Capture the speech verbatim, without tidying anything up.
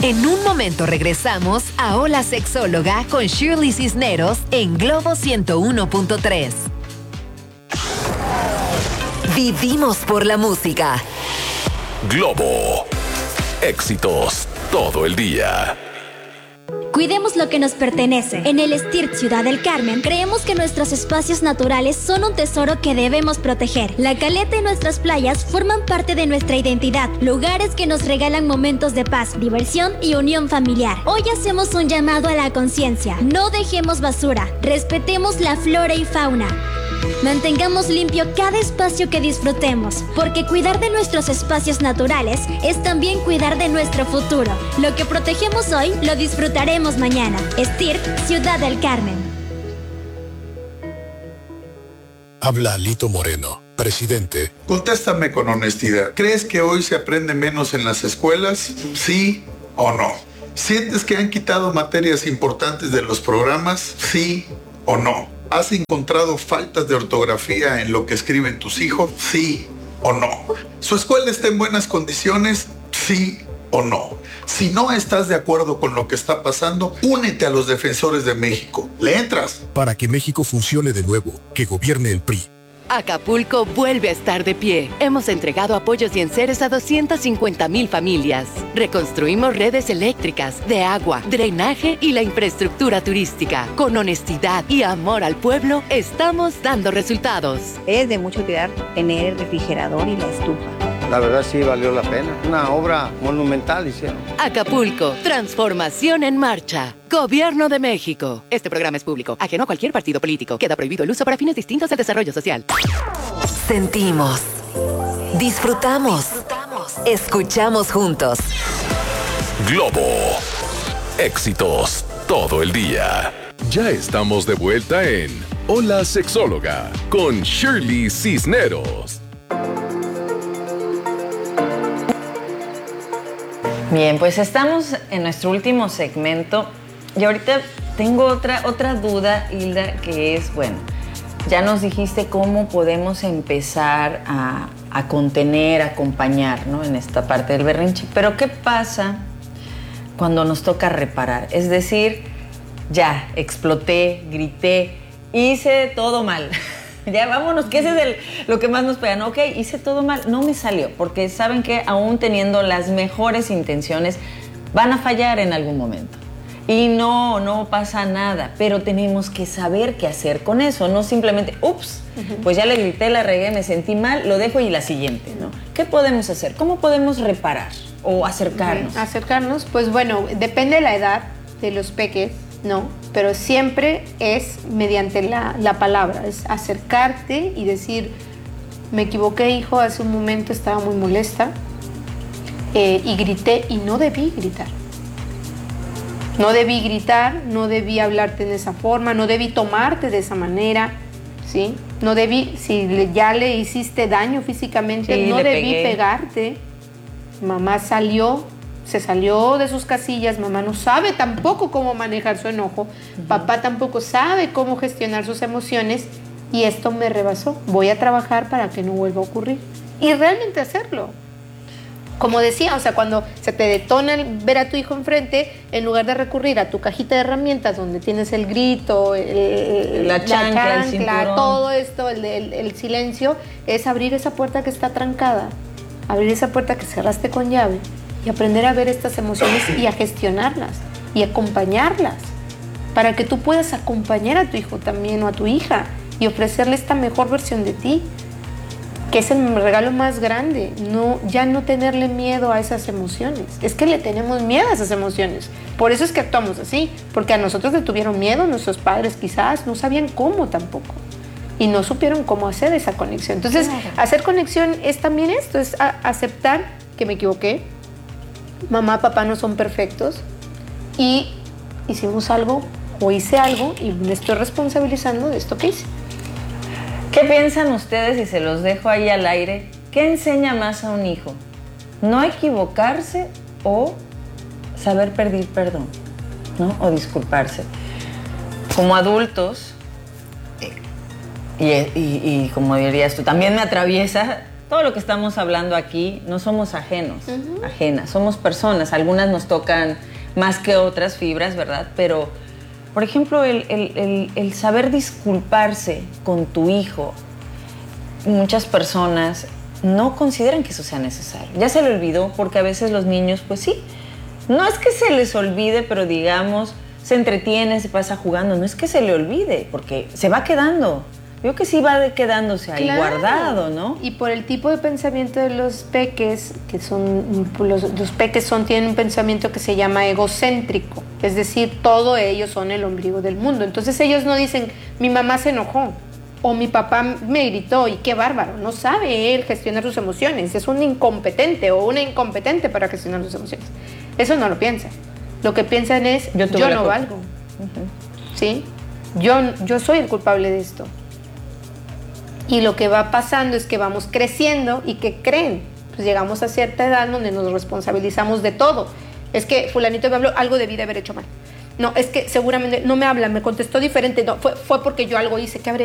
En un momento regresamos a Hola Sexóloga con Shirley Cisneros en Globo ciento uno punto tres. Vivimos por la música. Globo. Éxitos todo el día. Cuidemos lo que nos pertenece. En el STIRT Ciudad del Carmen, creemos que nuestros espacios naturales son un tesoro que debemos proteger. La caleta y nuestras playas forman parte de nuestra identidad, lugares que nos regalan momentos de paz, diversión y unión familiar. Hoy hacemos un llamado a la conciencia. No dejemos basura, respetemos la flora y fauna. Mantengamos limpio cada espacio que disfrutemos, porque cuidar de nuestros espacios naturales es también cuidar de nuestro futuro. Lo que protegemos hoy, lo disfrutaremos mañana. STIRT, Ciudad del Carmen. Habla Lito Moreno, presidente. Contéstame con honestidad. ¿Crees que hoy se aprende menos en las escuelas? ¿Sí o no? ¿Sientes que han quitado materias importantes de los programas? ¿Sí o no? ¿Has encontrado faltas de ortografía en lo que escriben tus hijos? ¿Sí o no? ¿Su escuela está en buenas condiciones? ¿Sí o no? Si no estás de acuerdo con lo que está pasando, únete a los defensores de México. ¿Le entras? Para que México funcione de nuevo, que gobierne el P R I. Acapulco vuelve a estar de pie. Hemos entregado apoyos y enseres a doscientas cincuenta mil familias. Reconstruimos redes eléctricas, de agua, drenaje y la infraestructura turística. Con honestidad y amor al pueblo, estamos dando resultados. Es de mucha utilidad tener el refrigerador y la estufa. La verdad sí valió la pena. Una obra monumental hicieron. Acapulco, transformación en marcha. Gobierno de México. Este programa es público, ajeno a cualquier partido político. Queda prohibido el uso para fines distintos del desarrollo social. Sentimos, disfrutamos, escuchamos juntos. Globo. Éxitos todo el día. Ya estamos de vuelta en Hola Sexóloga con Shirley Cisneros. Bien, pues estamos en nuestro último segmento y ahorita tengo otra, otra duda, Hilda, que es, bueno, ya nos dijiste cómo podemos empezar a, a contener, a acompañar, ¿no? En esta parte del berrinche, pero ¿qué pasa cuando nos toca reparar? Es decir, ya, exploté, grité, hice todo mal. Ya vámonos, que ese es el, lo que más nos pega, ¿no? Ok, hice todo mal, no me salió, porque saben que aún teniendo las mejores intenciones, van a fallar en algún momento. Y no, no pasa nada, pero tenemos que saber qué hacer con eso, no simplemente, ups, uh-huh. pues ya le grité, la regué, me sentí mal, lo dejo y la siguiente, ¿no? ¿Qué podemos hacer? ¿Cómo podemos reparar o acercarnos? Uh-huh. Acercarnos, pues bueno, depende de la edad de los peques, ¿no? Pero siempre es mediante la, la palabra, es acercarte y decir, me equivoqué, hijo, hace un momento estaba muy molesta eh, y grité y no debí gritar. No debí gritar, no debí hablarte de esa forma, no debí tomarte de esa manera, ¿sí? No debí, si le, ya le hiciste daño físicamente, sí, no debí pegué. pegarte. Mamá salió, se salió de sus casillas, mamá no sabe tampoco cómo manejar su enojo, uh-huh. papá tampoco sabe cómo gestionar sus emociones y esto me rebasó. Voy a trabajar para que no vuelva a ocurrir. Y realmente hacerlo. Como decía, o sea, cuando se te detona el ver a tu hijo enfrente, en lugar de recurrir a tu cajita de herramientas donde tienes el grito, el, la chancla, la chancla el todo esto, el, el, el silencio, es abrir esa puerta que está trancada, abrir esa puerta que cerraste con llave y aprender a ver estas emociones y a gestionarlas y acompañarlas para que tú puedas acompañar a tu hijo también o a tu hija y ofrecerle esta mejor versión de ti, que es el regalo más grande, no, ya no tenerle miedo a esas emociones. Es que le tenemos miedo a esas emociones. Por eso es que actuamos así, porque a nosotros le tuvieron miedo, nuestros padres quizás no sabían cómo tampoco y no supieron cómo hacer esa conexión. Entonces, claro. hacer conexión es también esto, es a, aceptar que me equivoqué, mamá, papá no son perfectos y hicimos algo o hice algo y me estoy responsabilizando de esto que hice. ¿Qué piensan ustedes, y se los dejo ahí al aire? ¿Qué enseña más a un hijo? ¿No equivocarse o saber pedir perdón, ¿no? O disculparse? Como adultos, y, y, y como dirías tú, también me atraviesa todo lo que estamos hablando aquí no somos ajenos, uh-huh. ajenas, somos personas. Algunas nos tocan más que otras fibras, ¿verdad? Pero, por ejemplo, el, el, el, el saber disculparse con tu hijo, muchas personas no consideran que eso sea necesario. Ya se le olvidó, porque a veces los niños, pues sí, no es que se les olvide, pero digamos, se entretiene, se pasa jugando, no es que se le olvide, porque se va quedando. Yo que sí va quedándose ahí claro. guardado, ¿no? Y por el tipo de pensamiento de los peques, que son, los, los peques son, tienen un pensamiento que se llama egocéntrico, es decir, todo ellos son el ombligo del mundo. Entonces ellos no dicen, mi mamá se enojó, o mi papá me gritó, y qué bárbaro, no sabe él gestionar sus emociones, es un incompetente o una incompetente para gestionar sus emociones. Eso no lo piensan. Lo que piensan es, yo, yo no valgo, uh-huh. ¿sí? Yo, yo soy el culpable de esto. Y lo que va pasando es que vamos creciendo y ¿qué creen? Pues llegamos a cierta edad donde nos responsabilizamos de todo. Es que fulanito me habló, algo debí de haber hecho mal. No, es que seguramente no me habla, me contestó diferente. No, fue, fue porque yo algo hice, ¿qué habré